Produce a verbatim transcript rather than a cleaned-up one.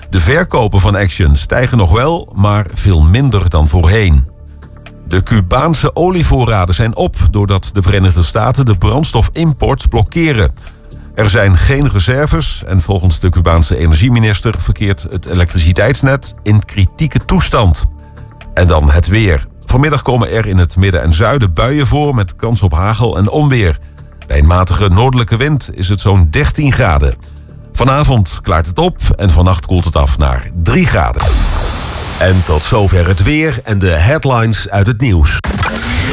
De verkopen van Action stijgen nog wel, maar veel minder dan voorheen. De Cubaanse olievoorraden zijn op doordat de Verenigde Staten de brandstofimport blokkeren. Er zijn geen reserves en volgens de Cubaanse energieminister verkeert het elektriciteitsnet in kritieke toestand. En dan het weer. Vanmiddag komen er in het midden en zuiden buien voor met kans op hagel en onweer. Bij een matige noordelijke wind is het zo'n dertien graden. Vanavond klaart het op en vannacht koelt het af naar drie graden. En tot zover het weer en de headlines uit het nieuws.